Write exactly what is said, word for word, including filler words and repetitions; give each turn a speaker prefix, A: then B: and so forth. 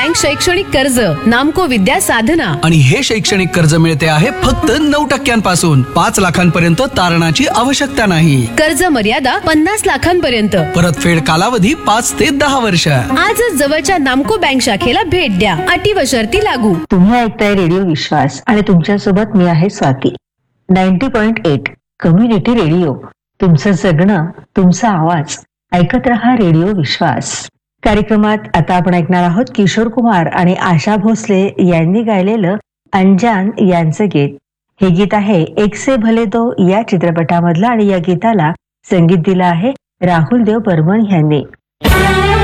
A: Bank शैक्षणिक कर्ज, नामको विद्या साधना.
B: आणि हे शैक्षणिक कर्ज मिळते आहे फक्त नऊ टक्क्यांपासून. पाच लाखांपर्यंत तारणाची आवश्यकता नाही.
A: कर्ज मर्यादा पन्नास लाखांपर्यंत.
B: परतफेड कालावधी पाच ते दहा वर्ष.
A: आजच जवळच्या नामको बँक शाखेला भेट द्या. अटी व शर्ती लागू.
C: तुम्ही ऐकताय रेडिओ विश्वास आणि तुमच्या सोबत मी आहे Swati. Ninety point eight community radio. तुमचं जगणं, तुमचा आवाज. ऐकत रहा रेडिओ विश्वास. कार्यक्रमात आता आपण ऐकणार आहोत किशोर कुमार आणि आशा भोसले यांनी गायलेलं अनजान यांचं गीत. हे गीत आहे एक से भले दो या चित्रपटामधलं आणि या गीताला संगीत दिलं आहे राहुल देव बर्मन यांनी.